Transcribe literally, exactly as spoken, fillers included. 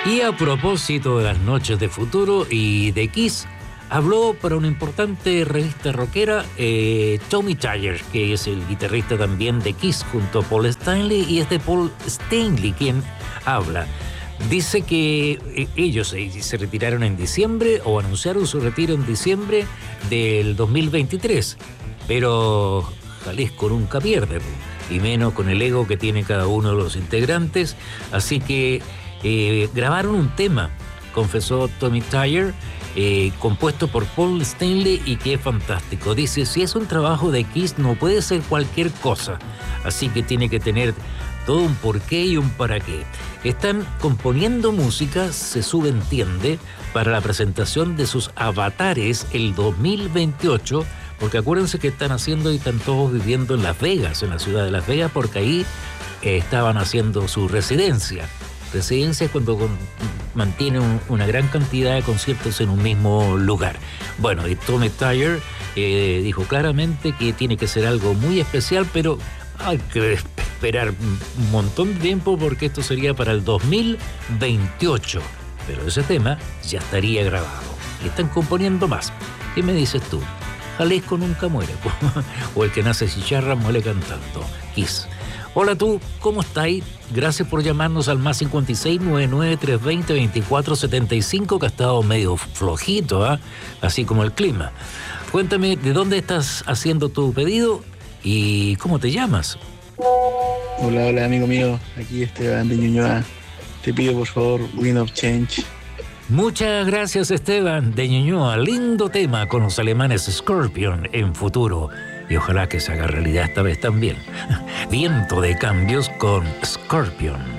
Y a propósito de las noches de futuro y de Kiss, habló para una importante revista rockera eh, Tommy Thayer, que es el guitarrista también de Kiss junto a Paul Stanley, y es de Paul Stanley quien habla. Dice que eh, ellos eh, se retiraron en diciembre o anunciaron su retiro en diciembre del dos mil veintitrés, pero Jalisco nunca pierde, y menos con el ego que tiene cada uno de los integrantes, así que eh, grabaron un tema, confesó Tommy Thayer, eh, compuesto por Paul Stanley y que es fantástico. Dice, si es un trabajo de Kiss no puede ser cualquier cosa, así que tiene que tener todo un porqué y un para qué. Están componiendo música, se subentiende, para la presentación de sus avatares el dos mil veintiocho, porque acuérdense que están haciendo y están todos viviendo en Las Vegas, en la ciudad de Las Vegas, porque ahí eh, estaban haciendo su residencia. Residencia es cuando con, mantiene un, una gran cantidad de conciertos en un mismo lugar. Bueno, y Tommy Thayer eh, dijo claramente que tiene que ser algo muy especial, pero hay que esperar un montón de tiempo porque esto sería para el dos mil veintiocho. Pero ese tema ya estaría grabado. Y están componiendo más. ¿Qué me dices tú? Jalisco nunca muere. O el que nace chicharra muere cantando. Kiss. Hola tú, ¿cómo estáis? Gracias por llamarnos al más cincuenta y seis, noventa y nueve, trescientos veinte, veinticuatro setenta y cinco, que ha estado medio flojito, ¿eh? Así como el clima. Cuéntame, ¿de dónde estás haciendo tu pedido y cómo te llamas? Hola, hola amigo mío, aquí Esteban de Ñuñoa. Te pido por favor Wind of Change. Muchas gracias Esteban de Ñuñoa. Lindo tema con los alemanes Scorpion en futuro. Y ojalá que se haga realidad esta vez también. Viento de cambios con Scorpion.